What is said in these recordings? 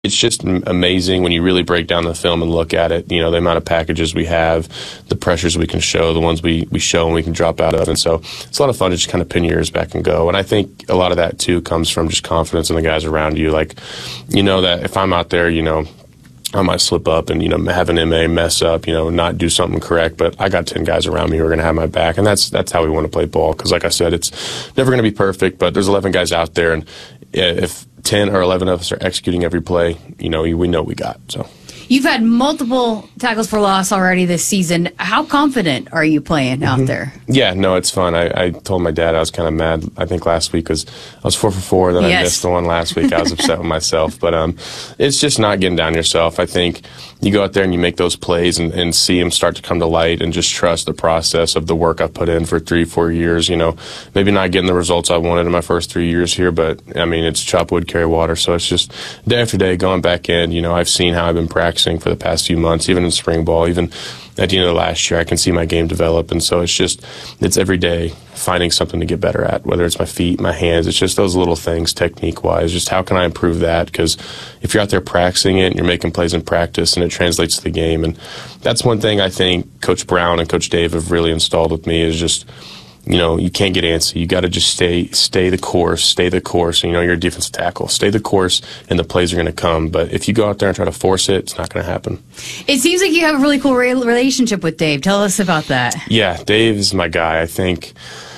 It's just amazing when you really break down the film and look at it, the amount of packages we have, the pressures we can show, the ones we show and we can drop out of. And so it's a lot of fun to just kind of pin your ears back and go. And I think a lot of that, too, comes from just confidence in the guys around you. Like, that if I'm out there, I might slip up and, have an MA mess up, not do something correct. But I got 10 guys around me who are going to have my back. And that's how we want to play ball. Because, like I said, it's never going to be perfect. But there's 11 guys out there. And if 10 or 11 of us are executing every play, we know what we got. So you've had multiple tackles for loss already this season. How confident are you playing out there? Yeah, no, it's fun. I told my dad I was kind of mad. I think last week I was 4 for 4. Then I missed the one last week. I was upset with myself. But it's just not getting down yourself. I think you go out there and you make those plays and see them start to come to light and just trust the process of the work I've put in for 3-4 years. Maybe not getting the results I wanted in my first 3 years here, but it's chop wood, carry water. So it's just day after day going back in. I've seen how I've been practicing for the past few months, even in spring ball, even at the end of the last year, I can see my game develop. And so it's every day finding something to get better at, whether it's my feet, my hands. It's just those little things technique-wise. Just how can I improve that? Because if you're out there practicing it and you're making plays in practice and it translates to the game. And that's one thing I think Coach Brown and Coach Dave have really installed with me is just, you can't get antsy. You got to just stay the course. You're a defensive tackle. Stay the course, and the plays are going to come. But if you go out there and try to force it, it's not going to happen. It seems like you have a really cool relationship with Dave. Tell us about that. Yeah, Dave is my guy. I think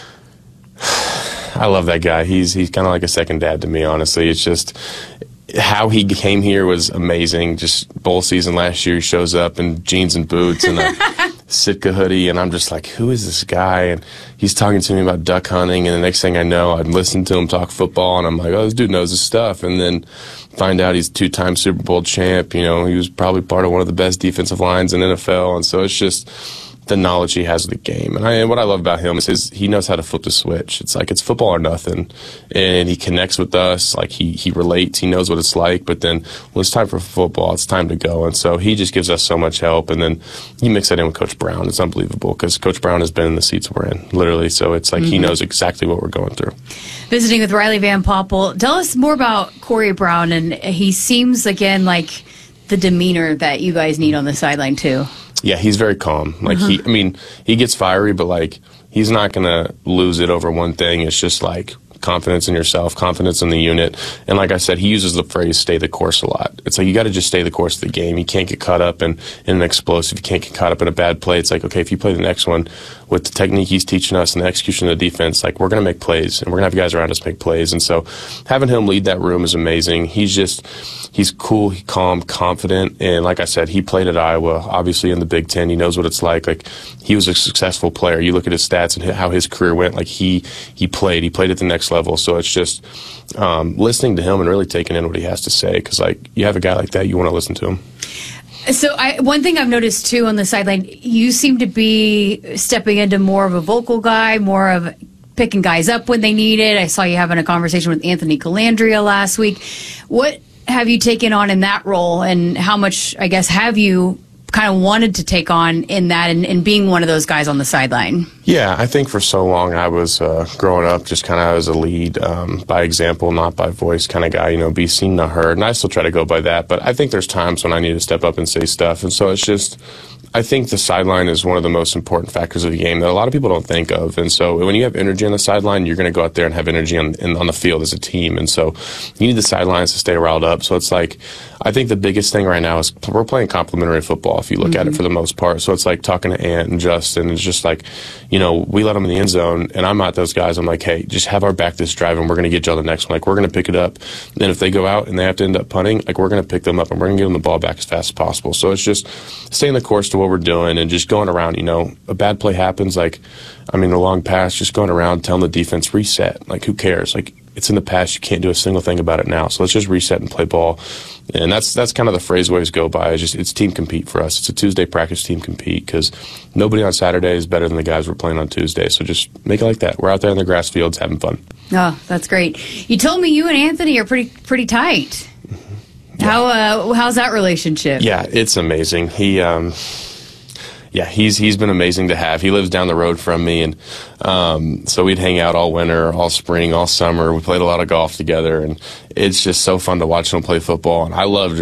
I love that guy. He's kind of like a second dad to me, honestly. It's just how he came here was amazing. Just bowl season last year, he shows up in jeans and boots and a Sitka hoodie, and I'm just like, who is this guy? And he's talking to me about duck hunting, and the next thing I know, I'd listen to him talk football, and I'm like, oh, this dude knows his stuff. And then find out he's 2-time Super Bowl champ. He was probably part of one of the best defensive lines in NFL, and so it's just the knowledge he has of the game. And what I love about him is he knows how to flip the switch. It's like it's football or nothing. And he connects with us. Like he relates. He knows what it's like. But then when it's time for football, it's time to go. And so he just gives us so much help. And then you mix that in with Coach Brown. It's unbelievable because Coach Brown has been in the seats we're in, literally. So it's like he knows exactly what we're going through. Visiting with Riley Van Poppel. Tell us more about Corey Brown. And he seems, again, like the demeanor that you guys need on the sideline, too. Yeah, he's very calm. Like he gets fiery, but like he's not gonna lose it over one thing. It's just like confidence in yourself, confidence in the unit. And like I said, he uses the phrase stay the course a lot. It's like you got to just stay the course of the game. You can't get caught up in an explosive. You can't get caught up in a bad play. It's like, okay, if you play the next one with the technique he's teaching us and the execution of the defense, like we're going to make plays and we're going to have guys around us make plays. And so having him lead that room is amazing. He's cool, he's calm, confident. And like I said, he played at Iowa, obviously in the Big Ten. He knows what it's like. Like he was a successful player. You look at his stats and how his career went. Like he played at the next level. So it's just listening to him and really taking in what he has to say. Because like you have a guy like that, you want to listen to him. So one thing I've noticed too on the sideline, you seem to be stepping into more of a vocal guy, more of picking guys up when they need it. I saw you having a conversation with Anthony Calandria last week. What have you taken on in that role, and how much, I guess, have you kind of wanted to take on in that and being one of those guys on the sideline? Yeah, I think for so long I was growing up just kind of as a lead, by example, not by voice kind of guy, be seen, not heard. And I still try to go by that, but I think there's times when I need to step up and say stuff. And so it's just, I think the sideline is one of the most important factors of the game that a lot of people don't think of. And so when you have energy on the sideline, you're going to go out there and have energy on the field as a team. And so you need the sidelines to stay riled up. So it's like, I think the biggest thing right now is we're playing complimentary football if you look at it for the most part. So it's like talking to Ant and Justin. It's just like, we let them in the end zone, and I'm not those guys. I'm like, hey, just have our back this drive, and we're going to get you on the next one. Like, we're going to pick it up. And if they go out and they have to end up punting, like, we're going to pick them up, and we're going to give them the ball back as fast as possible. So it's just staying the course to what we're doing and just going around. A bad play happens, like, a long pass, just going around telling the defense, reset. Like, who cares? Like, it's in the past. You can't do a single thing about it now. So let's just reset and play ball. And that's kind of the phrase we always go by. It's team compete for us. It's a Tuesday practice team compete because nobody on Saturday is better than the guys we're playing on Tuesday. So just make it like that. We're out there in the grass fields having fun. Oh, that's great. You told me you and Anthony are pretty tight. Yeah. How's that relationship? Yeah, it's amazing. yeah, he's been amazing to have. He lives down the road from me, and so we'd hang out all winter, all spring, all summer. We played a lot of golf together, and it's just so fun to watch him play football. And I loved